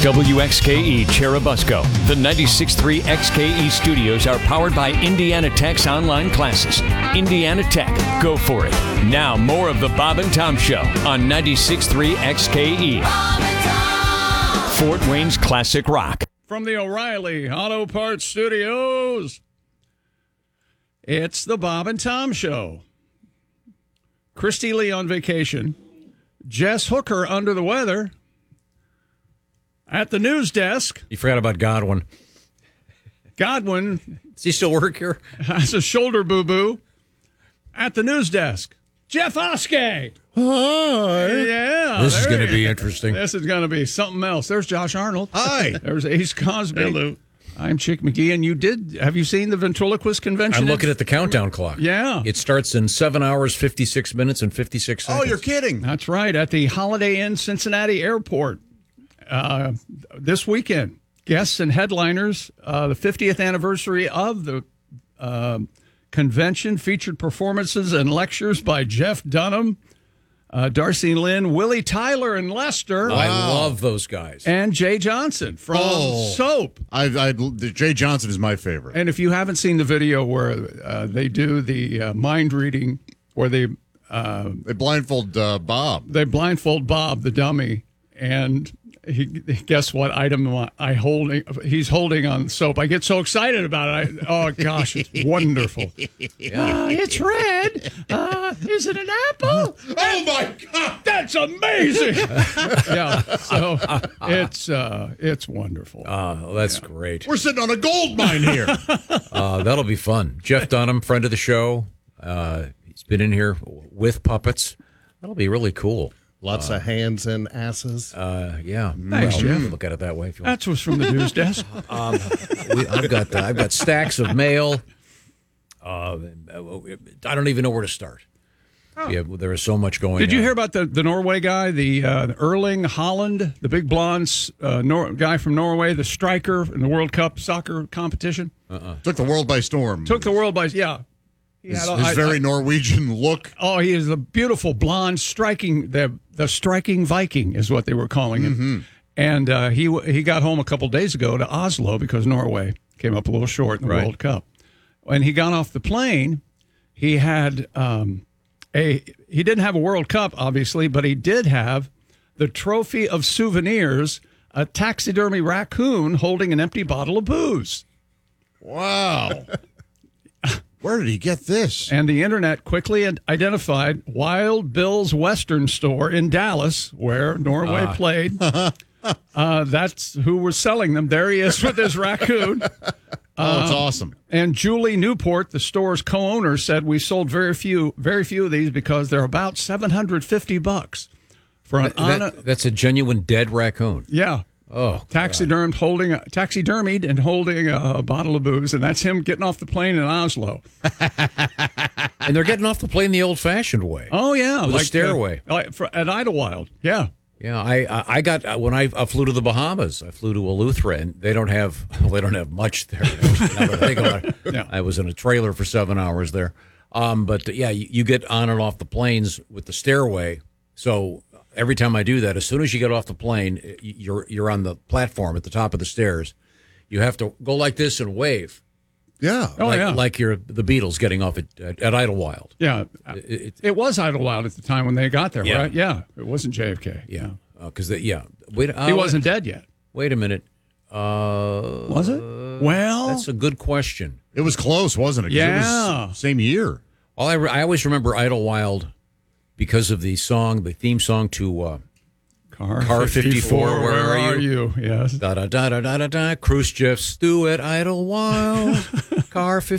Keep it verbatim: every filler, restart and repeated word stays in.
W X K E Cherubusco. The ninety-six point three X K E studios are powered by Indiana Tech's online classes. Indiana Tech, go for it. Now, more of the Bob and Tom Show on ninety-six point three X K E. Fort Wayne's classic rock. From the O'Reilly Auto Parts Studios, it's the Bob and Tom Show. Christy Lee on vacation. Jess Hooker under the weather. At the news desk. You forgot about Godwin. Godwin. Does he still work here? Has a shoulder boo-boo. At the news desk. Jeff Oskey. Hi. Yeah. This is going to you- be interesting. This is going to be something else. There's Josh Arnold. Hi. There's Ace Cosby. Hello. I'm Chick McGee, and you did. Have you seen the ventriloquist convention? I'm looking at the countdown clock. Yeah. It starts in seven hours, fifty-six minutes, and fifty-six seconds. Oh, you're kidding. That's right. At the Holiday Inn Cincinnati Airport uh, this weekend. Guests and headliners. Uh, the fiftieth anniversary of the uh, convention featured performances and lectures by Jeff Dunham, uh, Darcy Lynn, Willie Tyler, and Lester. I love those guys. And Jay Johnson from Oh. Soap. I, I, Jay Johnson is my favorite. And if you haven't seen the video where uh, they do the uh, mind reading, where they uh, They blindfold uh, Bob. they blindfold Bob, the dummy, and he guess what item I holding he's holding on Soap. I get so excited about it. I, oh gosh, it's wonderful. Uh, it's red. Uh, is it an apple? Oh, my God. That's amazing. Yeah, so it's uh, it's wonderful. Oh, that's great. We're sitting on a gold mine here. Uh, that'll be fun. Jeff Dunham, friend of the show. Uh, he's been in here with puppets. That'll be really cool. Lots of hands and asses. Uh, yeah. Thanks, well, Jeff. you can look at it that way if you want. That's what's from the news desk. Um, we, I've got uh, I've got stacks of mail. Uh, I don't even know where to start. Yeah, there is so much going on. Did you hear about the, the Norway guy, the uh, Erling Holland, the big blonde uh, Nor- guy from Norway, the striker in the World Cup soccer competition? Uh-uh. Took the world by storm. Took the world by, yeah. He His, had a- his I- very I- Norwegian look. Oh, he is a beautiful blonde, striking, the the striking Viking is what they were calling him. Mm-hmm. And uh, he he got home a couple days ago to Oslo because Norway came up a little short in the Right. World Cup. When he got off the plane, he had um, a he didn't have a World Cup, obviously, but he did have the trophy of souvenirs, a taxidermy raccoon holding an empty bottle of booze. Wow. Where did he get this? And the internet quickly identified Wild Bill's Western Store in Dallas, where Norway Ah. played. uh, that's who was selling them. There he is with his raccoon. Oh, it's awesome. And Julie Newport, the store's co-owner, said we sold very few, very few of these because they're about seven hundred fifty bucks for an That- honor. that's a genuine dead raccoon. Yeah. Oh, Taxidermed, holding a, taxidermied and holding a, a bottle of booze, and that's him getting off the plane in Oslo. and they're getting off the plane the old-fashioned way. Oh yeah, With a like stairway. uh, like for, at Idlewild. Yeah. Yeah, I I I got uh, when I, I flew to the Bahamas. I flew to Eleuthera, and they don't have well, they don't have much there. Now that I think about it. Yeah. I was in a trailer for seven hours there. Um, but uh, yeah, you, you get on and off the planes with the stairway. So every time I do that, as soon as you get off the plane, y- you're you're on the platform at the top of the stairs. You have to go like this and wave. Yeah. Oh like, yeah. like you're the Beatles getting off at, at, at Idlewild. Yeah, It- it- it was Idlewild at the time when they got there, Yeah. right? Yeah, it wasn't J F K. Yeah, because yeah. Wait, uh, he wasn't dead yet. Wait a minute. Uh, Was it? Well, That's a good question. It was close, wasn't it? 'Cause Yeah. It was same year. All I, re- I always remember Idlewild because of the song, the theme song to uh, Car, Car fifty-four, where are you? Yes. da da da da da da da Khrushchev stew at Idlewild. Car fifty-four.